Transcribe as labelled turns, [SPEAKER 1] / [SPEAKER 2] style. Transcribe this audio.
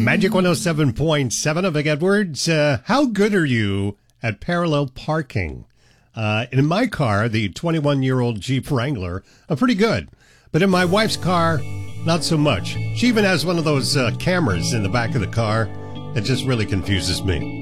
[SPEAKER 1] Magic 107.7 of Vic Edwards. How good are you at parallel parking? In my car, the 21-year-old Jeep Wrangler, I'm pretty good. But in my wife's car, not so much. She even has one of those cameras in the back of the car. It just really confuses me.